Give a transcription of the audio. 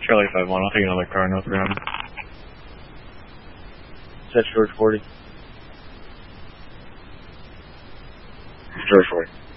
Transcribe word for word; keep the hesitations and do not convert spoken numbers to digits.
Charlie five one, I'll take another car, no three hundred. That's George forty. George forty.